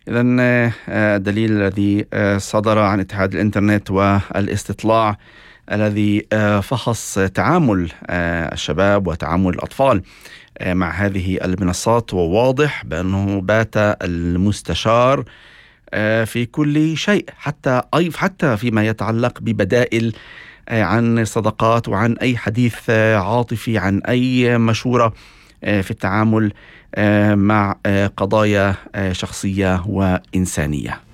إذن الدليل الذي صدر عن اتحاد الإنترنت والاستطلاع الذي فحص تعامل الشباب وتعامل الأطفال مع هذه المنصات، وواضح بأنه بات المستشار في كل شيء، حتى فيما يتعلق ببدائل عن الصداقات وعن أي حديث عاطفي، عن أي مشورة في التعامل مع قضايا شخصية وإنسانية.